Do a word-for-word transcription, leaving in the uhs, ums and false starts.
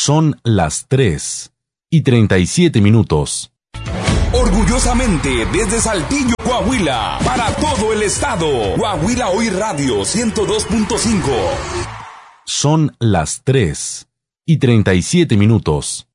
Son las tres y treinta y siete minutos. Orgullosamente desde Saltillo, Coahuila, para todo el estado. Coahuila Hoy Radio ciento dos punto cinco. Son las tres y treinta y siete minutos.